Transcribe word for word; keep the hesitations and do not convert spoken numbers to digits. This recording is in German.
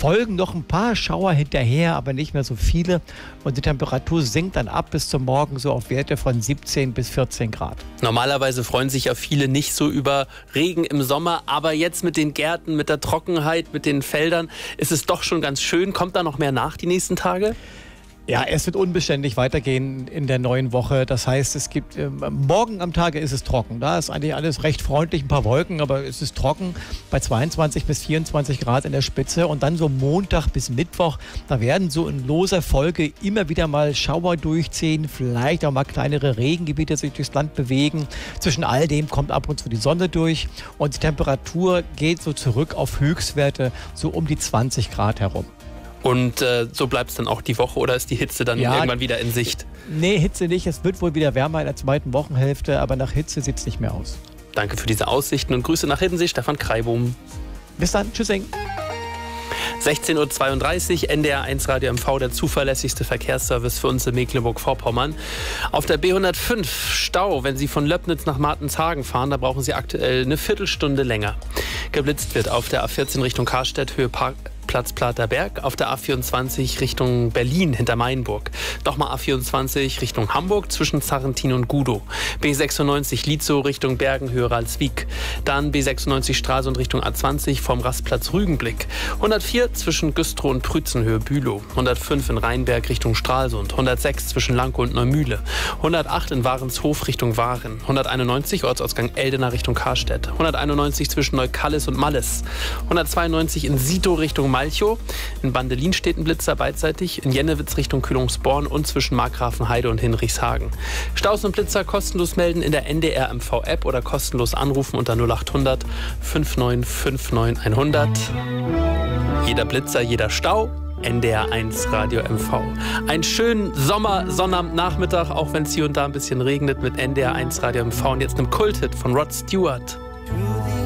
folgen noch ein paar Schauer hinterher, aber nicht mehr so viele. Und die Temperatur sinkt dann ab bis zum Morgen so auf Werte von siebzehn bis vierzehn Grad. Normalerweise freuen sich ja viele nicht so über Regen im Sommer, aber jetzt mit den Gärten, mit der Trockenheit, mit den Feldern ist es doch schon ganz schön. Kommt da noch mehr nach die nächsten Tage? Ja, es wird unbeständig weitergehen in der neuen Woche. Das heißt, es gibt äh, morgen am Tage ist es trocken. Da ist eigentlich alles recht freundlich, ein paar Wolken, aber es ist trocken bei zweiundzwanzig bis vierundzwanzig Grad in der Spitze. Und dann so Montag bis Mittwoch, da werden so in loser Folge immer wieder mal Schauer durchziehen, vielleicht auch mal kleinere Regengebiete sich durchs Land bewegen. Zwischen all dem kommt ab und zu die Sonne durch und die Temperatur geht so zurück auf Höchstwerte so um die zwanzig Grad herum. Und äh, so bleibt es dann auch die Woche oder ist die Hitze dann ja, irgendwann wieder in Sicht? Nee, Hitze nicht. Es wird wohl wieder wärmer in der zweiten Wochenhälfte, aber nach Hitze sieht es nicht mehr aus. Danke für diese Aussichten und Grüße nach Hiddensee, Stefan Kreibohm. Bis dann, tschüssing. sechzehn Uhr zweiunddreißig, N D R eins Radio M V, der zuverlässigste Verkehrsservice für uns in Mecklenburg-Vorpommern. Auf der B hundertfünf Stau, wenn Sie von Löbnitz nach Martenshagen fahren, da brauchen Sie aktuell eine Viertelstunde länger. Geblitzt wird auf der A vierzehn Richtung Karstedt, Höhe Park. Platz Platerberg, auf der A vierundzwanzig Richtung Berlin hinter Mainburg. Nochmal A vierundzwanzig Richtung Hamburg zwischen Sarrentin und Gudow. B sechsundneunzig Lietzow Richtung Bergen, Höhe Ralswiek. Dann B sechsundneunzig Stralsund Richtung A zwanzig vom Rastplatz Rügenblick. hundertvier zwischen Güstrow und Prützen, Höhe Bülow. hundertfünf in Rheinberg Richtung Stralsund. hundertsechs zwischen Lankow und Neumühle. hundertacht in Warenshof Richtung Waren. hunderteinundneunzig Ortsausgang Eldena Richtung Karstedt. hunderteinundneunzig zwischen Neukallis und Malles. hundertzweiundneunzig in Sito Richtung Malchow. In Bandelin steht ein Blitzer beidseitig, in Jennewitz Richtung Kühlungsborn und zwischen Markgrafenheide und Hinrichshagen. Staus und Blitzer kostenlos melden in der N D R M V-App oder kostenlos anrufen unter null achthundert neunundfünfzig hundert. Jeder Blitzer, jeder Stau. N D R eins Radio M V. Einen schönen Sommer-Sonnabendnachmittag, auch wenn es hier und da ein bisschen regnet mit N D R eins Radio M V. Und jetzt einem Kulthit von Rod Stewart.